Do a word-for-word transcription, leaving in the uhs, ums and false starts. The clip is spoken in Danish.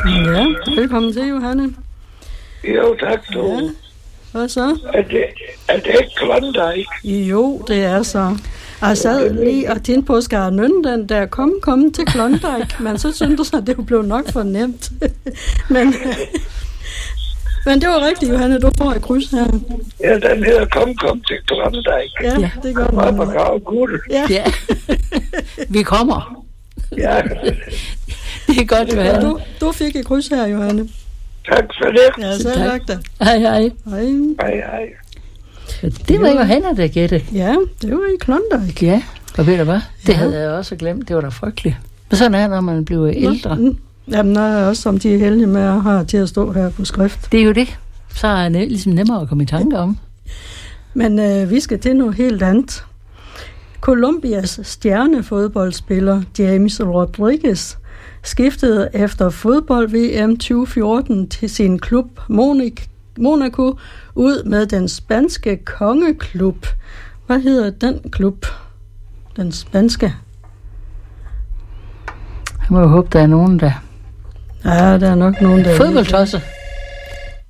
Ja, velkommen til, Johanne. Jo, tak du. Ja. Hvad så? Er det, er det ikke Klondike? Jo, det er så. Jeg sad lige og tænkte på, skal jeg nynne den der, kom, kom til Klondike, men så syntes jeg, at det blev nok for nemt. men, men det var rigtigt, Johanne, du får et kryds her. Ja, den hedder Kom, kom til Klondike. Ja, ja. Det gør den. Kom og grav guld. Ja. Ja. Vi kommer. Ja. Det er godt, Johanne. Du, du fik et kryds her, Johanne. Tak for det. Ja, så tak da. Hej, hej. Hej. Hej, hej. Det var Johanne, der gætte. Ja, det var i Klondike. Ja, og ved du hvad? Det Ja. havde jeg også glemt. Det var da frygteligt. Men sådan er det, når man bliver ældre. Mm. Jamen, der er også, som de er heldige med at have til at stå her på skrift. Det er jo det. Så er det ligesom nemmere at komme i tanke om. Men øh, vi skal til noget helt andet. Colombias stjernefodboldspiller James Rodriguez skiftede efter fodbold-V M tyve fjorten til sin klub Monaco ud med den spanske kongeklub. Hvad hedder den klub? Den spanske? Jeg må jo håbe, der er nogen, der... Ja, der er nok nogen, der... Fodboldtosse.